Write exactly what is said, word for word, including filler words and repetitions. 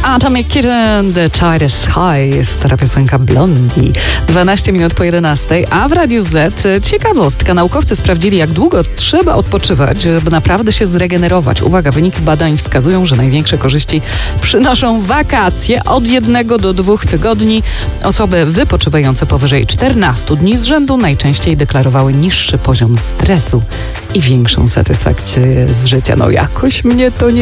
Atomic Kitten, The Tide is High, stara piosenka Blondie. dwanaście minut po jedenastej, a w Radiu Z ciekawostka. Naukowcy sprawdzili, jak długo trzeba odpoczywać, żeby naprawdę się zregenerować. Uwaga, wyniki badań wskazują, że największe korzyści przynoszą wakacje od jednego do dwóch tygodni. Osoby wypoczywające powyżej czternastu dni z rzędu najczęściej deklarowały niższy poziom stresu i większą satysfakcję z życia. No jakoś mnie to nie